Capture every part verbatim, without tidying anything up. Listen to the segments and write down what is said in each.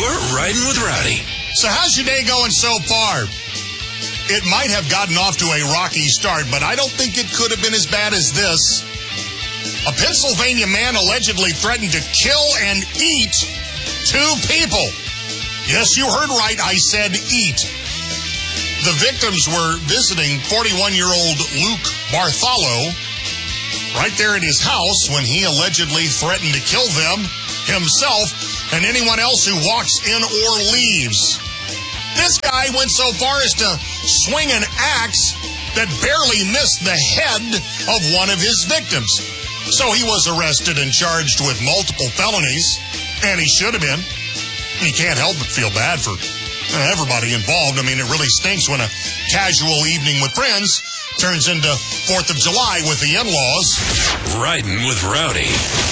You're riding with Rowdy. So how's your day going so far? It might have gotten off to a rocky start, but I don't think it could have been as bad as this. A Pennsylvania man allegedly threatened to kill and eat two people. Yes, you heard right. I said eat. The victims were visiting forty-one-year-old Luke Bartholomew right there at his house when he allegedly threatened to kill them, himself, and anyone else who walks in or leaves. This guy went so far as to swing an axe that barely missed the head of one of his victims. So he was arrested and charged with multiple felonies, and he should have been. You can't help but feel bad for everybody involved. I mean, it really stinks when a casual evening with friends turns into fourth of July with the in-laws. Riding with Rowdy.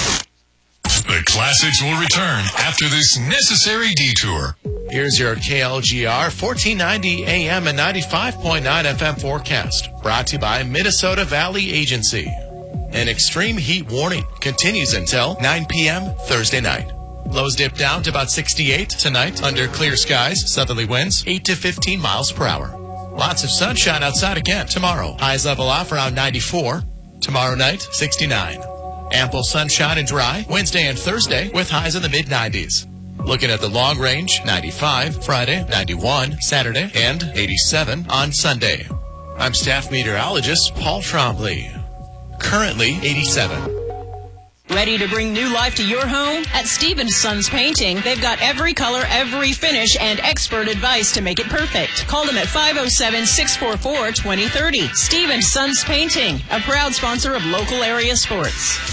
The classics will return after this necessary detour. Here's your K L G R fourteen ninety A M and ninety-five point nine F M forecast, brought to you by Minnesota Valley Agency. An extreme heat warning continues until nine p.m. Thursday night. Lows dip down to about sixty-eight tonight under clear skies, southerly winds eight to fifteen miles per hour. Lots of sunshine outside again tomorrow. Highs level off around ninety-four. Tomorrow night, sixty-nine. Ample sunshine and dry Wednesday and Thursday with highs in the mid nineties. Looking at the long range, ninety-five Friday, ninety-one Saturday, and eighty-seven on Sunday. I'm staff meteorologist Paul Trombley. Currently eighty-seven. Ready to bring new life to your home? At Stevens Sons Painting, they've got every color, every finish, and expert advice to make it perfect. Call them at five oh seven, six four four, two oh three oh. Stevens Sons Painting, a proud sponsor of local area sports.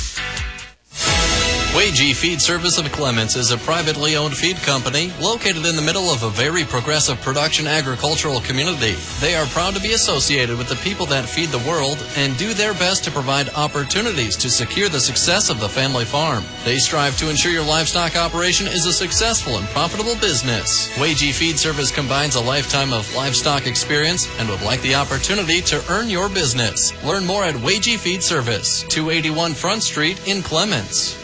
Wagee Feed Service of Clements is a privately owned feed company located in the middle of a very progressive production agricultural community. They are proud to be associated with the people that feed the world and do their best to provide opportunities to secure the success of the family farm. They strive to ensure your livestock operation is a successful and profitable business. Wagee Feed Service combines a lifetime of livestock experience and would like the opportunity to earn your business. Learn more at Wagee Feed Service, two eighty-one Front Street in Clements.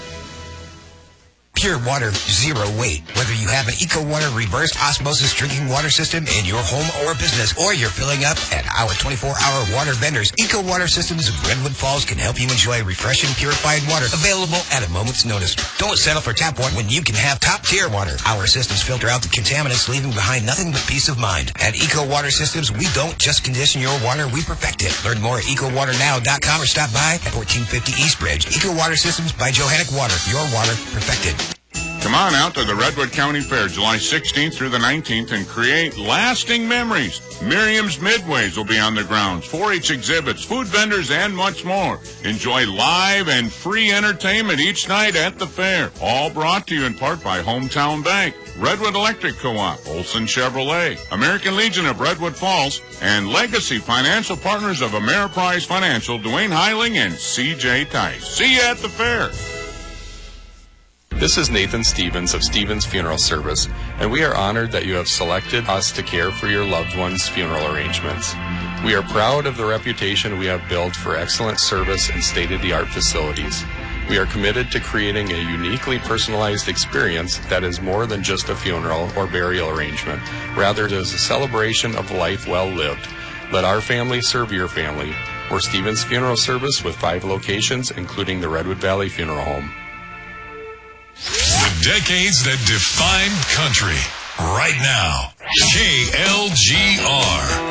Pure water, zero weight. Whether you have an EcoWater reverse osmosis drinking water system in your home or business, or you're filling up at our twenty-four hour water vendors, EcoWater Systems of Redwood Falls can help you enjoy refreshing, purified water available at a moment's notice. Don't settle for tap water when you can have top-tier water. Our systems filter out the contaminants, leaving behind nothing but peace of mind. At EcoWater Systems, we don't just condition your water, we perfect it. Learn more at eco water now dot com or stop by at fourteen fifty East Bridge. EcoWater Systems by Johannic Water. Your water perfected. Come on out to the Redwood County Fair July sixteenth through the nineteenth and create lasting memories. Miriam's Midways will be on the grounds, four H exhibits, food vendors, and much more. Enjoy live and free entertainment each night at the fair. All brought to you in part by Hometown Bank, Redwood Electric Co-op, Olson Chevrolet, American Legion of Redwood Falls, and Legacy Financial Partners of Ameriprise Financial, Dwayne Heiling and C J Tice. See you at the fair. This is Nathan Stevens of Stevens Funeral Service, and we are honored that you have selected us to care for your loved one's funeral arrangements. We are proud of the reputation we have built for excellent service and state-of-the-art facilities. We are committed to creating a uniquely personalized experience that is more than just a funeral or burial arrangement. Rather, it is a celebration of life well lived. Let our family serve your family. We're Stevens Funeral Service with five locations, including the Redwood Valley Funeral Home. The decades that defined country. Right now, K L G R.